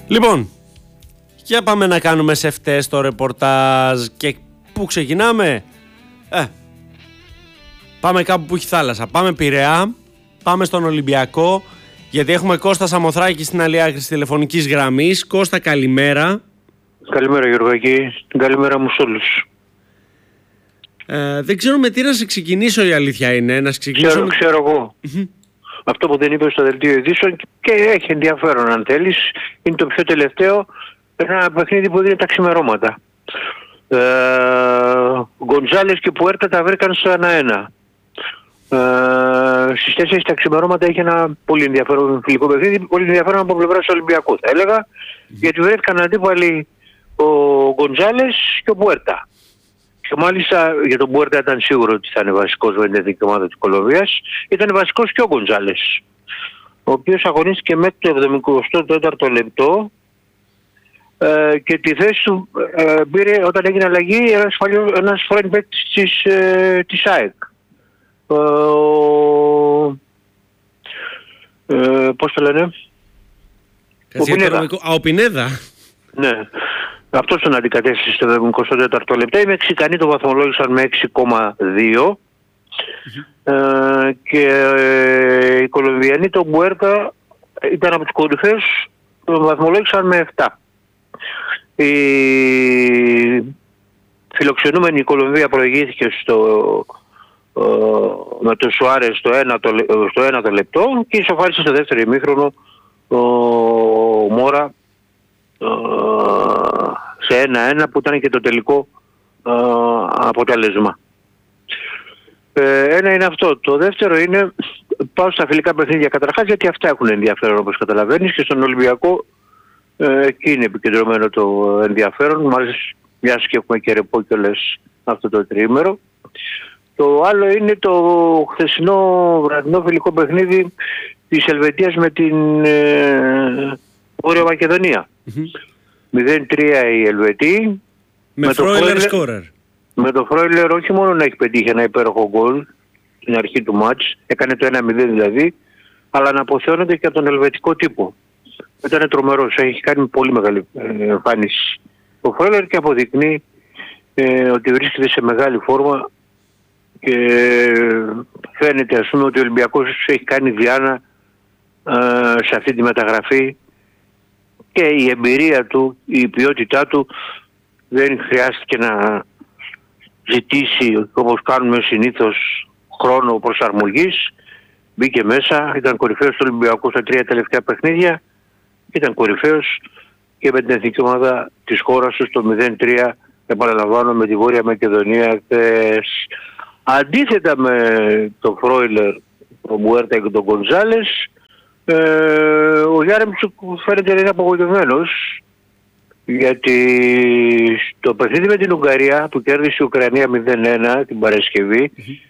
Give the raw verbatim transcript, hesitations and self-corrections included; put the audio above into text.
Λοιπόν, για πάμε να κάνουμε σε φτές το ρεπορτάζ. Και πού ξεκινάμε? Ε, πάμε κάπου που έχει θάλασσα. Πάμε Πειραιά, πάμε στον Ολυμπιακό, γιατί έχουμε Κώστα Σαμοθράκη στην άλλη άκρη της τηλεφωνικής γραμμής. Κώστα, καλημέρα. Καλημέρα Γιωργάκη, καλημέρα μου σε όλους. Ε, δεν ξέρω με τι να σε ξεκινήσω, η αλήθεια είναι. Να σε ξεκινήσω Ξέρω, με... ξέρω εγώ. Mm-hmm. Αυτό που δεν είπε στο δελτίο ειδήσεων και έχει ενδιαφέρον αν θέλεις, είναι το πιο τελευταίο, ένα παιχνίδι που δίνει τα ξημερώματα. Ε, Γκοντζάλες και Πουέρτα τα βρήκαν στο ένα ένα. Ε, στις τέσσερις τα ξημερώματα έχει ένα πολύ ενδιαφέρον φιλικό παιχνίδι, πολύ ενδιαφέρον από πλευράς του Ολυμπιακού θα έλεγα, mm. γιατί βρέθηκαν αντίπαλοι ο Γκοντζάλες και ο Πουέρτα. Και μάλιστα για τον Πουέρτα ήταν σίγουρο ότι θα είναι βασικός με την εθνική ομάδα της Κολομβίας. Ήταν βασικός και ο Γκοντζάλες, ο οποίος αγωνίστηκε μέχρι το εβδομήντα τέταρτο λεπτό ε, και τη θέση του ε, πήρε όταν έγινε αλλαγή ένας, ένας πρώην παίκτης της, ε, της ΑΕΚ. Ε, ε, πώς το λένε? Ο Πινέδα. Α, ο Πινέδα. Ναι. Αυτός τον αντικατέστησε στο εβδομήντα τέταρτο λεπτό. Οι Μεξικανοί το βαθμολόγησαν με έξι κόμμα δύο mm-hmm. ε, και ε, οι Κολομβιανοί το Μπουέρτα ήταν από τους κορυφαίους, το βαθμολόγησαν με επτά. Η φιλοξενούμενη η Κολομβία προηγήθηκε στο, ε, με το Σουάρες στο ένα το, στο ένα το λεπτό και ισοφάρισε στο δεύτερο ημίχρονο ο Μόρα σε ένα ένα που ήταν και το τελικό ε, αποτέλεσμα. Ε, ένα είναι αυτό. Το δεύτερο είναι, πάω στα φιλικά παιχνίδια καταρχάς, γιατί αυτά έχουν ενδιαφέρον όπως καταλαβαίνεις, και στον Ολυμπιακό ε, εκεί είναι επικεντρωμένο το ενδιαφέρον, μάλιστα μιας και έχουμε και ρεπό κιόλας αυτό το τριήμερο. Το άλλο είναι το χθεσινό βραδινό φιλικό παιχνίδι της Ελβετίας με την ε, Βόρεια Μακεδονία. Mm-hmm. μηδέν τρία η Ελβετή. Με, με Φρόιλερ σκόρερ. Με το Φρόιλερ όχι μόνο να έχει πετύχει ένα υπέροχο γκολ στην αρχή του μάτς, έκανε το ένα μηδέν δηλαδή, αλλά να αποθεώνεται και από τον ελβετικό τύπο. Ήταν τρομερός, έχει κάνει πολύ μεγάλη εμφάνιση ο Φρόιλερ και αποδεικνύει ε, ότι βρίσκεται σε μεγάλη φόρμα και φαίνεται ας πούμε ότι ο Ολυμπιακός έχει κάνει διάνα ε, σε αυτή τη μεταγραφή. Και η εμπειρία του, η ποιότητά του δεν χρειάστηκε να ζητήσει όπως κάνουμε συνήθως χρόνο προσαρμογής. Μπήκε μέσα, ήταν κορυφαίος του Ολυμπιακού στα τρία τελευταία παιχνίδια, ήταν κορυφαίος και με την εθνική ομάδα της χώρας του στο μηδέν τρία, επαναλαμβάνω, με τη Βόρεια Μακεδονία χθες. Αντίθετα με τον Φρόιλερ, τον Μπουέρτα και τον Γκοντζάλες, Ε, ο Γιάρεμτσουκ φαίνεται να είναι απογοητευμένος, γιατί στο παιχνίδι με την Ουγγαρία που κέρδισε η Ουκρανία μηδέν ένα την Παρασκευή mm-hmm.